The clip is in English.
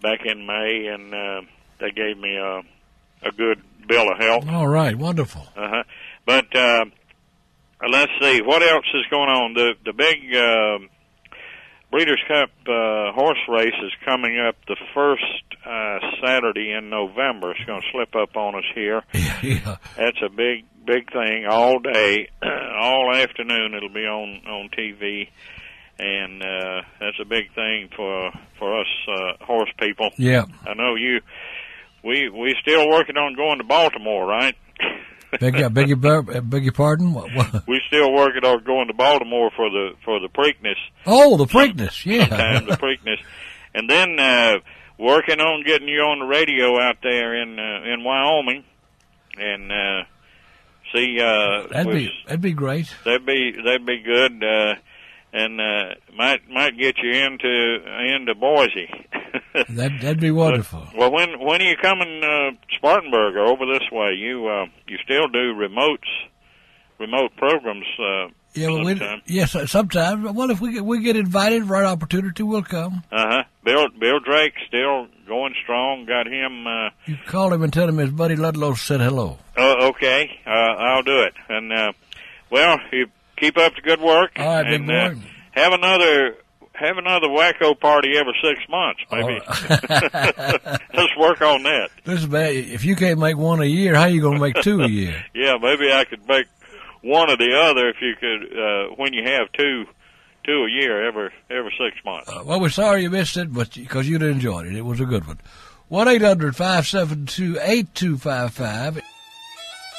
back in May, and they gave me a good bill of health. All right, wonderful. But let's see, what else is going on? The big Breeders' Cup horse race is coming up the first Saturday in November. It's going to slip up on us here. Yeah. That's a big thing all day, all afternoon. It'll be on TV, and that's a big thing for us horse people. Yeah. I know you. We still working on going to Baltimore, right? Beg your pardon? What? We still working on going to Baltimore for the Preakness. Oh, the Preakness, yeah. Sometime the Preakness, and then working on getting you on the radio out there in Wyoming, and see. That'd be great. That'd be good, and might get you into Boise. That'd be wonderful. But, well, when are you coming Spartanburg or over this way? You still do remote programs. Yes, sometimes. Well, if we get invited, right opportunity, we'll come. Bill Drake still going strong. Got him. You call him and tell him his buddy Ludlow said hello. Oh, okay. I'll do it. And well, you keep up the good work. All right, big boy. Have another wacko party every 6 months, maybe. Let's work on that. Listen, man, if you can't make one a year, how you gonna make two a year? Yeah, maybe I could make one or the other if you could. When you have two a year every 6 months. Well, we're sorry you missed it, but because you'd enjoyed it, it was a good one. 1-800-572-8255.